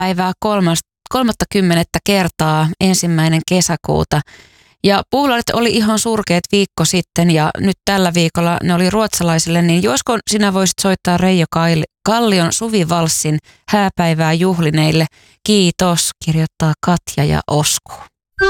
päivää 30. kertaa 1. kesäkuuta. Ja puularit oli ihan surkeat viikko sitten ja nyt tällä viikolla ne oli ruotsalaisille, niin josko sinä voisit soittaa Reijo Kallion Suvivalssin hääpäivää juhlineille. Kiitos, kirjoittaa Katja ja Osku.